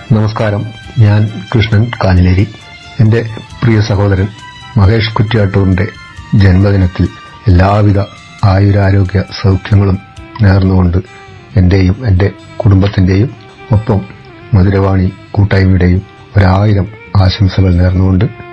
നമസ്കാരം. ഞാൻ കൃഷ്ണൻ കാഞ്ഞിലേരി. എന്റെ പ്രിയ സഹോദരൻ മഹേഷ് കുറ്റ്യാട്ടൂരിന്റെ ജന്മദിനത്തിൽ എല്ലാവിധ ആയുരാരോഗ്യ സൗഖ്യങ്ങളും നേർന്നുകൊണ്ട് എന്റെയും എന്റെ കുടുംബത്തിന്റെയും ഒപ്പം മധുരവാണി കൂട്ടായ്മയുടെയും 1000 ആശംസകൾ നേർന്നുകൊണ്ട്